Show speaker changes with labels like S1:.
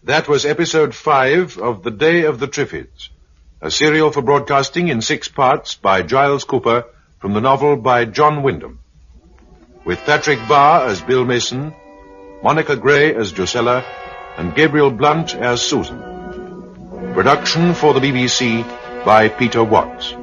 S1: That was episode 5 of The Day of the Triffids, a serial for broadcasting in 6 parts by Giles Cooper from the novel by John Wyndham, with Patrick Barr as Bill Mason, Monica Gray as Drusilla, and Gabriel Blunt as Susan. Production for the BBC by Peter Watts.